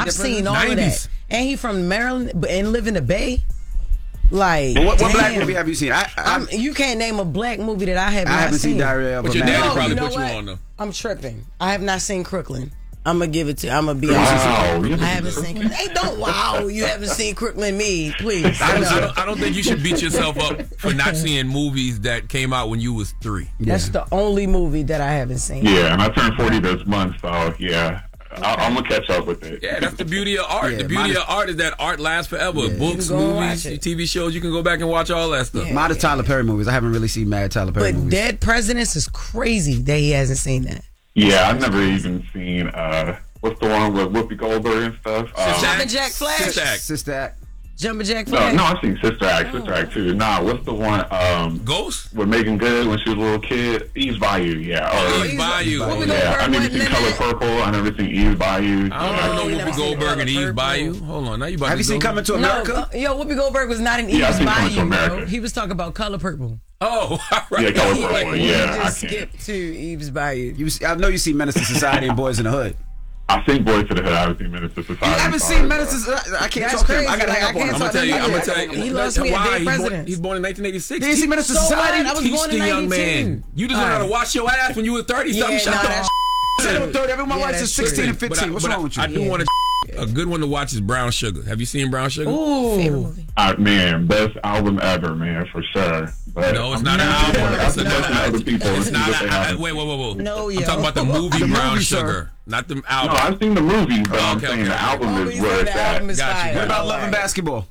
I've seen all of that. And he from Maryland and live in the Bay. Like, what black movie have you seen? You can't name a black movie that I have not seen. I haven't seen Diary of a But your Madman. daddy probably you know put you what? on though. I'm tripping. I have not seen Crooklyn. I'm gonna give it to. I'm gonna be Wow. honest. I haven't seen. Hey, don't wow! You haven't seen Crooklyn? Me, please. I don't think you should beat yourself up for not seeing movies that came out when you was 3. That's the only movie that I haven't seen. Yeah, and I turned 40 this month, so yeah. I'm going to catch up with it. Yeah, that's the beauty of art. Yeah, the beauty of art is that art lasts forever. Yeah. Books, You can go movies, watch it. TV shows, you can go back and watch all that stuff. Mine is Tyler Perry movies. I haven't really seen mad Tyler Perry But movies. Dead Presidents is crazy that he hasn't seen that. Yeah, I've never even seen, what's the one with Whoopi Goldberg and stuff? Jumpin' Jack Flash. Sister Act. Sister Act. Jumpin' Jack No, Flash. I've seen Sister Act too. Nah, what's the one Ghost? with Megan Good when she was a little kid? Eve's Bayou, yeah. Eve's Bayou. Whoopi Yeah, I Goldberg never wasn't seen in Color that. Purple. I never seen Eve's Bayou. I don't you know never Whoopi seen Goldberg and Color Eve Purple. Bayou. Hold on, now you about Have to you seen go. Coming to No, America? Whoopi Goldberg was not in Yeah, I Eve's seen Coming to Bayou, bro. America. He was talking about Color Purple. Oh, all right. Yeah, Color Like, Purple, You yeah. I just can't. skipped to Eve's Bayou. I know you see Menace to Society and Boys in the Hood. I seen Boys to the Hood. I haven't seen Menace to Society. You haven't Sorry, seen bro. Menace to Society? I can't That's talk to him. crazy. I got to Like, hang I up on can't him. I'm gonna tell you. He lost me at why Dead he's born, Presidents. he's born in 1986. Did you see Menace to So Society? what? I was Teach born the in young 92. man. You just learned how to wash your ass when you were 30 something. Yeah, Shut nah, the that's Said I'm 30. Everyone Yeah, watches that's 16 true. and 15. What's wrong with you? I do want a good one to watch is Brown Sugar. Have you seen Brown Sugar? Ooh. Man, best album ever, man, for sure. But No, it's not an album. I've It's been listening to other people. It's and see not. what they have. Wait. No, I'm yo. talking about the movie Brown movie, sir. Sugar, not the No, album. I've seen the movie, but I'm Okay, saying okay. the album Oh, is he where said it's the album at. is Got you. fire. What about All Love and right. Basketball?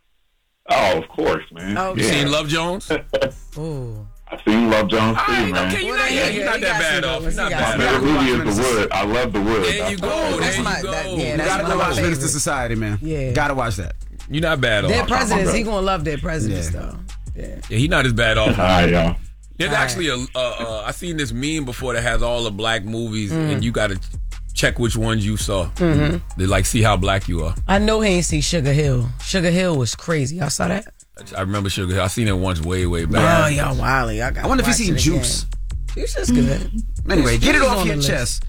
Oh, of course, man. Oh, You yeah. seen Love Jones? Ooh. I've seen Love Jones too, man. Okay, you're Well, not, yeah, you're yeah, not he that got bad some off. good You're ones. not He My got bad favorite off. movie is The Wood. I love The Wood. There you go. Oh, that's There my- you go. that- yeah, You that's gotta one go of my watch Menace to favorites. Society, man. Yeah. Gotta watch that. You're not bad off. Dead Presidents. bro. He gonna love Dead Presidents Yeah. though. Yeah. Yeah, he's not as bad off. All right, y'all. There's actually I seen this meme before that has all the black movies, and you got to check which ones you saw. To like see how black you are. I know he ain't see Sugar Hill. Sugar Hill was crazy. Y'all saw that? I remember Sugar Hill. I seen it once way back. Oh, y'all wildly. I I wonder if you seen Juice. Juice is good. Anyway, get it Juice is off on your the list. chest.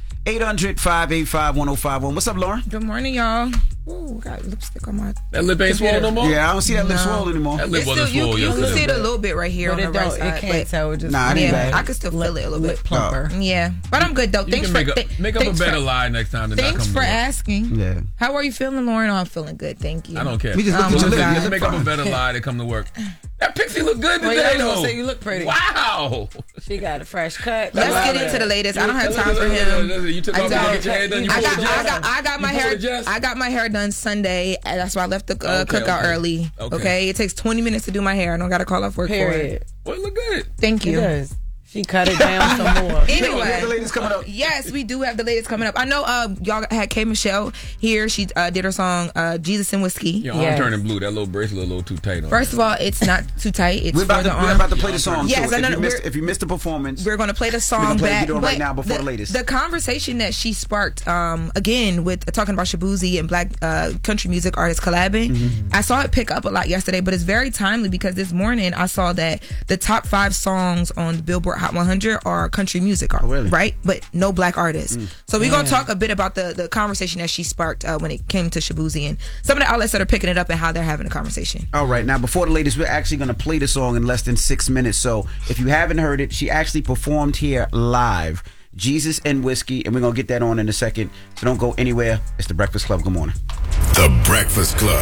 800-585-1051. What's up, Lauren? Good morning, y'all. Ooh, got lipstick on my. That lip ain't swollen no more. Yeah, I don't see that lip No. swole anymore. That lip It's wasn't still, swole you can yesterday. see it a little bit right here But on it the right don't. side. It can't tell. It just Nah, it ain't yeah, bad. I can still feel it a little lip bit. plumper. Yeah, but I'm good though. You Thanks can for make up a thanks better for, lie next time. Than not Thanks come for to work. asking. Yeah. How are you feeling, Lauren? Oh, I'm feeling good. Thank you. I don't care. We just looked Oh at your my lip. God. Your Just lip make up a fine. better lie to come to work. That pixie look good Well, today, yeah, I was though. gonna say you look pretty. Wow. She got a fresh cut. Let's I get love into it. the latest. I don't have time for him. You took off to I get your hair done. You I pulled a Jess? got my You pulled hair. a Jess? I got my hair done Sunday. And that's why I left the Okay, cookout okay. early. Okay. Okay, it takes 20 minutes to do my hair. I don't got to call off work for Period. it. Well, it look good. Thank It you. does. She cut it down some more. We have the Anyway, ladies coming up. yes, we do have the latest coming up. I know y'all had K Michelle here. She did her song Jesus and Whiskey. Your arm Yes. turning blue. That little bracelet a little too tight on. First of all, it's not too tight. It's We're about, for to, the we're arm. about to play the song. Yes, too. I know. If you missed the performance, We're going to play the We're song gonna play the back. video right but now before the latest. The conversation that she sparked, again, with talking about Shabuzi and black country music artists collabing, I saw it pick up a lot yesterday, but it's very timely because this morning I saw that the top 5 songs on the Billboard Hot 100 are country music, really? right? But no black artists. So we're going to talk a bit about the conversation that she sparked when it came to Shabuzi and some of the outlets that are picking it up and how they're having a conversation. all right, now before the latest, we're actually going to play the song in less than 6 minutes. So if you haven't heard it, she actually performed here live. Jesus and Whiskey, and we're going to get that on in a second. So don't go anywhere. It's The Breakfast Club. Good morning. The Breakfast Club.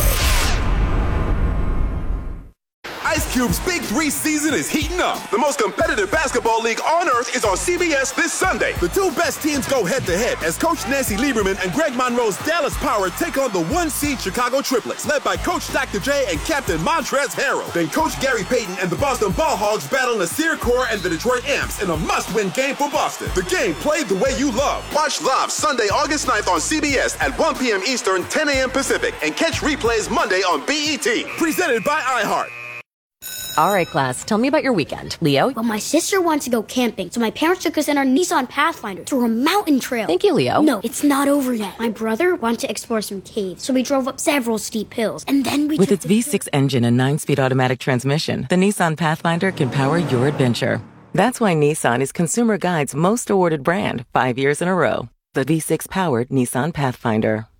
Ice Cube's Big 3 season is heating up. The most competitive basketball league on earth is on CBS this Sunday. The 2 best teams go head-to-head as Coach Nancy Lieberman and Greg Monroe's Dallas Power take on the 1-seed Chicago Triplets, led by Coach Dr. J and Captain Montrezl Harrell. Then Coach Gary Payton and the Boston Ball Hogs battle Nasir Kaur and the Detroit Amps in a must-win game for Boston. The game played the way you love. Watch live Sunday, August 9th on CBS at 1 p.m. Eastern, 10 a.m. Pacific, and catch replays Monday on BET. Presented by iHeart. All right, class, tell me about your weekend. Leo? Well, my sister wants to go camping, so my parents took us in our Nissan Pathfinder through a mountain trail. Thank you, Leo. No, it's not over yet. My brother wanted to explore some caves, so we drove up several steep hills, and then we With took its the- V6 engine and 9-speed automatic transmission, the Nissan Pathfinder can power your adventure. That's why Nissan is Consumer Guide's most awarded brand 5 years in a row. The V6-powered Nissan Pathfinder.